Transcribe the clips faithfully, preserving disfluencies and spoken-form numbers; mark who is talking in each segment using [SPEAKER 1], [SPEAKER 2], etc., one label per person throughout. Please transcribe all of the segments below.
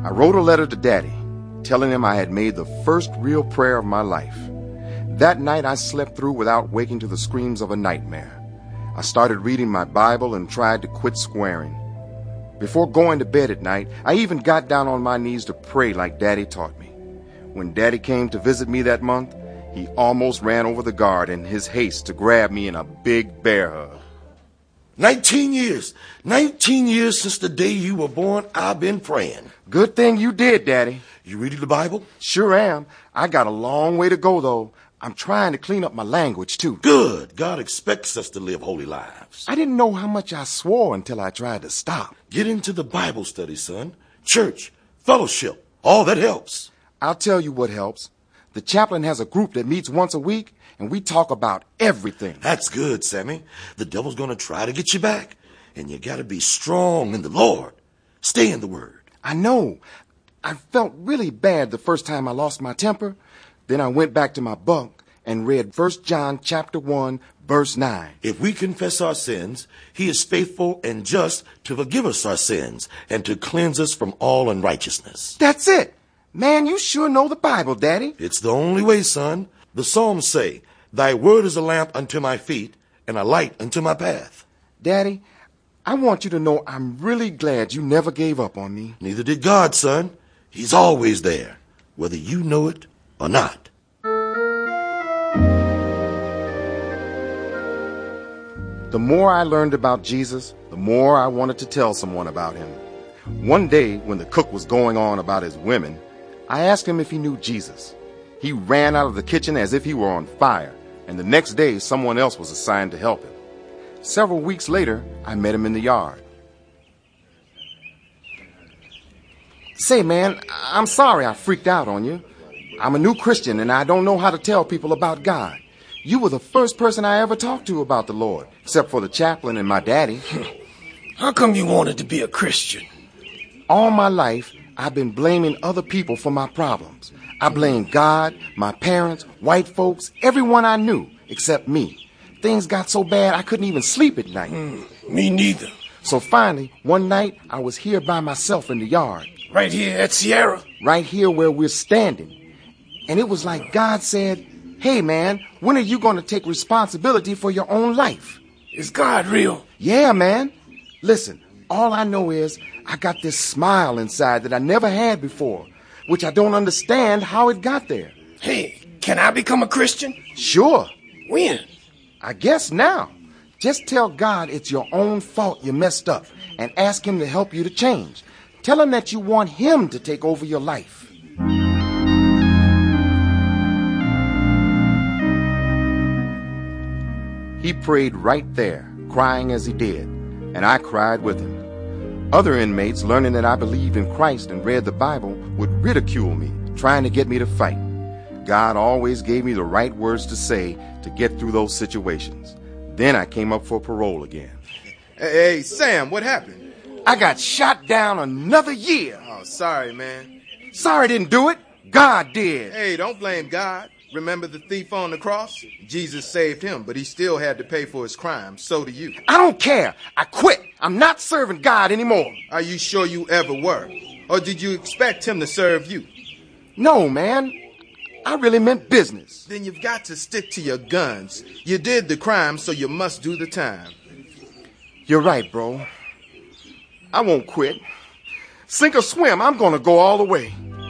[SPEAKER 1] I wrote a letter to Daddy, telling him I had made the first real prayer of my life. That night I slept through without waking to the screams of a nightmare. I started reading my Bible and tried to quit swearing. Before going to bed at night, I even got down on my knees to pray like Daddy taught me. When Daddy came to visit me that month, he almost ran over the guard in his haste to grab me in a big bear hug.
[SPEAKER 2] Nineteen years. Nineteen years since the day you were born, I've been praying.
[SPEAKER 1] Good thing you did, Daddy.
[SPEAKER 2] You reading the Bible?
[SPEAKER 1] Sure am. I got a long way to go, though. I'm trying to clean up my language, too.
[SPEAKER 2] Good. God expects us to live holy lives.
[SPEAKER 1] I didn't know how much I swore until I tried to stop.
[SPEAKER 2] Get into the Bible study, son. Church, fellowship, all that helps.
[SPEAKER 1] I'll tell you what helps. The chaplain has a group that meets once a week, and we talk about everything.
[SPEAKER 2] That's good, Sammy. The devil's going to try to get you back, and you got to be strong in the Lord. Stay in the Word.
[SPEAKER 1] I know. I felt really bad the first time I lost my temper. Then I went back to my bunk and read First John chapter one, verse nine.
[SPEAKER 2] If we confess our sins, he is faithful and just to forgive us our sins and to cleanse us from all unrighteousness.
[SPEAKER 1] That's it. Man, you sure know the Bible, Daddy.
[SPEAKER 2] It's the only way, son. The Psalms say, thy word is a lamp unto my feet and a light unto my path.
[SPEAKER 1] Daddy, I want you to know I'm really glad you never gave up on me.
[SPEAKER 2] Neither did God, son. He's always there, whether you know it or not.
[SPEAKER 1] The more I learned about Jesus, the more I wanted to tell someone about him. One day, when the cook was going on about his women, I asked him if he knew Jesus. He ran out of the kitchen as if he were on fire, and the next day someone else was assigned to help him. Several weeks later, I met him in the yard. Say, man, I'm sorry I freaked out on you. I'm a new Christian, and I don't know how to tell people about God. You were the first person I ever talked to about the Lord, except for the chaplain and my daddy.
[SPEAKER 3] How come you wanted to be a Christian?
[SPEAKER 1] All my life, I've been blaming other people for my problems. I blamed God, my parents, white folks, everyone I knew, except me. Things got so bad I couldn't even sleep at night.
[SPEAKER 3] Mm, me neither.
[SPEAKER 1] So finally, one night, I was here by myself in the yard.
[SPEAKER 3] Right here at Sierra?
[SPEAKER 1] Right here where we're standing. And it was like God said, hey, man, when are you going to take responsibility for your own life?
[SPEAKER 3] Is God real?
[SPEAKER 1] Yeah, man. Listen, all I know is I got this smile inside that I never had before, which I don't understand how it got there.
[SPEAKER 3] Hey, can I become a Christian?
[SPEAKER 1] Sure.
[SPEAKER 3] When?
[SPEAKER 1] I guess now. Just tell God it's your own fault you messed up and ask him to help you to change. Tell him that you want him to take over your life. He prayed right there, crying as he did, and I cried with him. Other inmates, learning that I believed in Christ and read the Bible, would ridicule me, trying to get me to fight. God always gave me the right words to say to get through those situations. Then I came up for parole again.
[SPEAKER 4] Hey, hey, Sam, what happened?
[SPEAKER 1] I got shot down another year.
[SPEAKER 4] Oh, sorry, man.
[SPEAKER 1] Sorry didn't do it. God did.
[SPEAKER 4] Hey, don't blame God. Remember the thief on the cross? Jesus saved him, but he still had to pay for his crimes. So do you.
[SPEAKER 1] I don't care. I quit. I'm not serving God anymore.
[SPEAKER 4] Are you sure you ever were? Or did you expect him to serve you?
[SPEAKER 1] No, man. I really meant business.
[SPEAKER 4] Then you've got to stick to your guns. You did the crime, so you must do the time.
[SPEAKER 1] You're right, bro. I won't quit. Sink or swim, I'm gonna go all the way.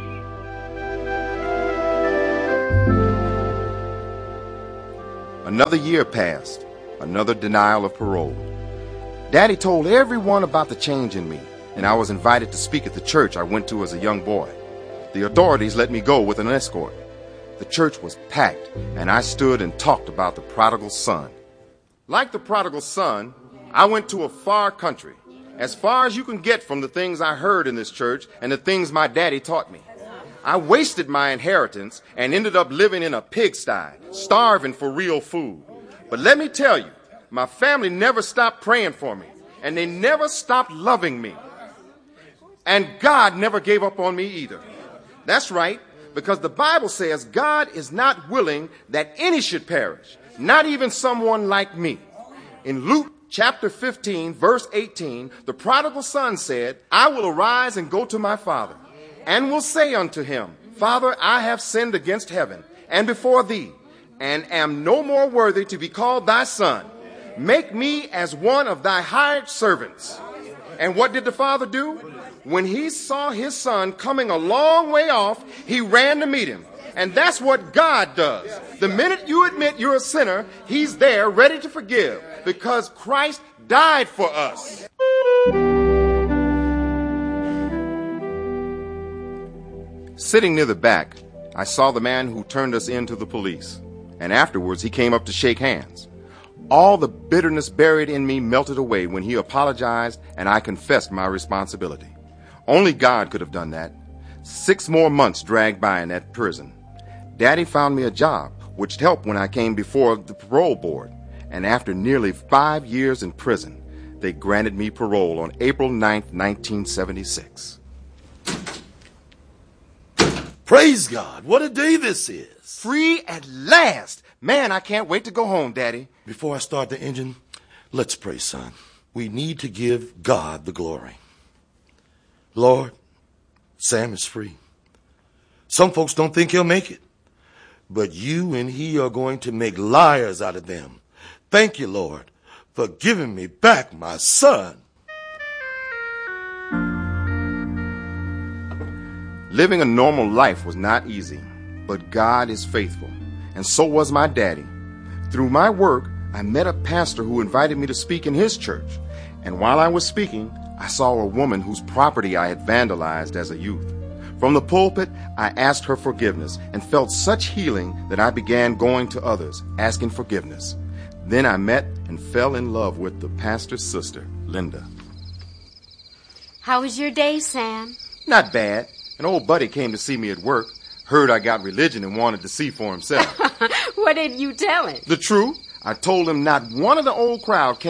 [SPEAKER 1] Another year passed. Another denial of parole. Daddy told everyone about the change in me, and I was invited to speak at the church I went to as a young boy. The authorities let me go with an escort. The church was packed, and I stood and talked about the prodigal son. Like the prodigal son, I went to a far country, as far as you can get from the things I heard in this church and the things my daddy taught me. I wasted my inheritance and ended up living in a pigsty, starving for real food. But let me tell you, my family never stopped praying for me, and they never stopped loving me. And God never gave up on me either. That's right, because the Bible says God is not willing that any should perish, not even someone like me. In Luke chapter fifteen, verse eighteen, the prodigal son said, I will arise and go to my father. and will say unto him, Father, I have sinned against heaven and before thee, and am no more worthy to be called thy son. Make me as one of thy hired servants. And what did the father do? When he saw his son coming a long way off, he ran to meet him. And that's what God does. The minute you admit you're a sinner, he's there ready to forgive, because Christ died for us. Sitting near the back, I saw the man who turned us in to the police, and afterwards he came up to shake hands. All the bitterness buried in me melted away when he apologized and I confessed my responsibility. Only God could have done that. Six more months dragged by in that prison. Daddy found me a job, which helped when I came before the parole board, and after nearly five years in prison, they granted me parole on April ninth, nineteen seventy-six.
[SPEAKER 2] Praise God. What a day this is.
[SPEAKER 1] Free at last. Man, I can't wait to go home, Daddy.
[SPEAKER 2] Before I start the engine, let's pray, son. We need to give God the glory. Lord, Sam is free. Some folks don't think he'll make it, but you and he are going to make liars out of them. Thank you, Lord, for giving me back my son.
[SPEAKER 1] Living a normal life was not easy, but God is faithful, and so was my daddy. Through my work, I met a pastor who invited me to speak in his church, and while I was speaking, I saw a woman whose property I had vandalized as a youth. From the pulpit, I asked her forgiveness and felt such healing that I began going to others, asking forgiveness. Then I met and fell in love with the pastor's sister, Linda.
[SPEAKER 5] How was your day, Sam?
[SPEAKER 1] Not bad. An old buddy came to see me at work, heard I got religion and wanted to see for himself.
[SPEAKER 5] What did you tell him?
[SPEAKER 1] The truth. I told him not one of the old crowd came